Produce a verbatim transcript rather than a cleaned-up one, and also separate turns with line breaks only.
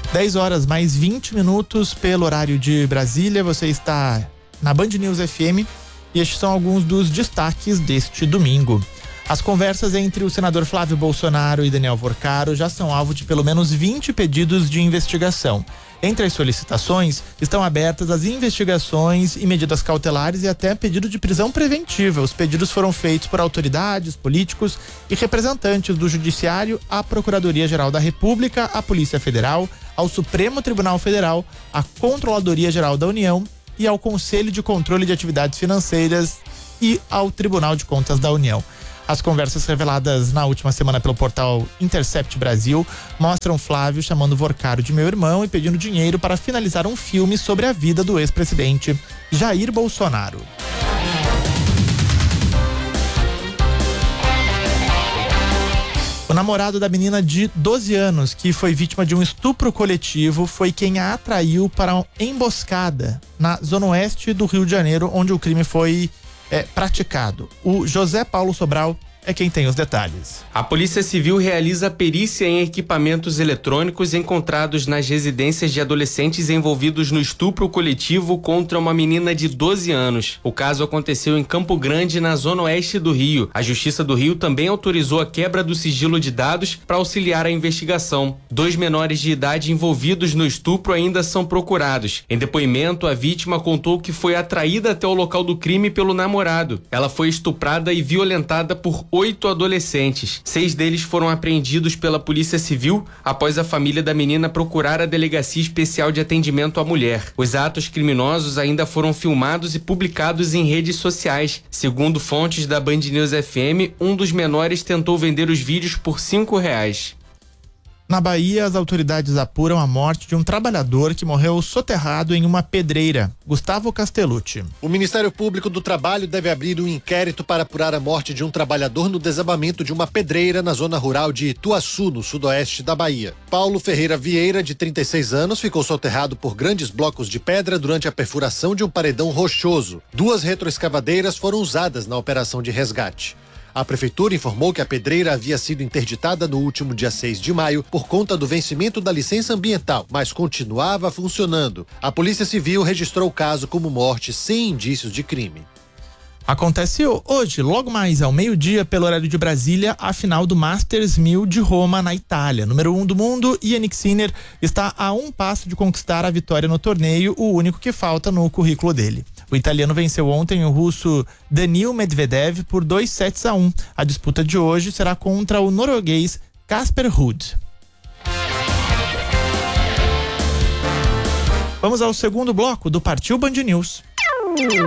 dez horas mais vinte minutos pelo horário de Brasília. Você está na Band News F M e estes são alguns dos destaques deste domingo. As conversas entre o senador Flávio Bolsonaro e Daniel Vorcaro já são alvo de pelo menos vinte pedidos de investigação. Entre as solicitações estão abertas as investigações e medidas cautelares e até pedido de prisão preventiva. Os pedidos foram feitos por autoridades, políticos e representantes do Judiciário, à Procuradoria-Geral da República, à Polícia Federal, ao Supremo Tribunal Federal, à Controladoria-Geral da União e ao Conselho de Controle de Atividades Financeiras e ao Tribunal de Contas da União. As conversas reveladas na última semana pelo portal Intercept Brasil mostram Flávio chamando Vorcaro de meu irmão e pedindo dinheiro para finalizar um filme sobre a vida do ex-presidente Jair Bolsonaro. O namorado da menina de doze anos, que foi vítima de um estupro coletivo, foi quem a atraiu para uma emboscada na zona oeste do Rio de Janeiro, onde o crime foi É, praticado. O José Paulo Sobral é quem tem os detalhes.
A Polícia Civil realiza perícia em equipamentos eletrônicos encontrados nas residências de adolescentes envolvidos no estupro coletivo contra uma menina de doze anos. O caso aconteceu em Campo Grande, na zona oeste do Rio. A Justiça do Rio também autorizou a quebra do sigilo de dados para auxiliar a investigação. Dois menores de idade envolvidos no estupro ainda são procurados. Em depoimento, a vítima contou que foi atraída até o local do crime pelo namorado. Ela foi estuprada e violentada por oito adolescentes. Seis deles foram apreendidos pela Polícia Civil após a família da menina procurar a Delegacia Especial de Atendimento à Mulher. Os atos criminosos ainda foram filmados e publicados em redes sociais. Segundo fontes da Band News F M, um dos menores tentou vender os vídeos por cinco reais.
Na Bahia, as autoridades apuram a morte de um trabalhador que morreu soterrado em uma pedreira. Gustavo Castellucci.
O Ministério Público do Trabalho deve abrir um inquérito para apurar a morte de um trabalhador no desabamento de uma pedreira na zona rural de Ituaçu, no sudoeste da Bahia. Paulo Ferreira Vieira, de trinta e seis anos, ficou soterrado por grandes blocos de pedra durante a perfuração de um paredão rochoso. Duas retroescavadeiras foram usadas na operação de resgate. A prefeitura informou que a pedreira havia sido interditada no último dia seis de maio por conta do vencimento da licença ambiental, mas continuava funcionando. A Polícia Civil registrou o caso como morte sem indícios de crime.
Acontece hoje, logo mais ao meio-dia, pelo horário de Brasília, a final do Masters mil de Roma, na Itália. Número um do mundo, Jannik Sinner está a um passo de conquistar a vitória no torneio, o único que falta no currículo dele. O italiano venceu ontem o russo Daniil Medvedev por dois sets a um. A disputa de hoje será contra o norueguês Casper Ruud. Vamos ao segundo bloco do Partiu Band News.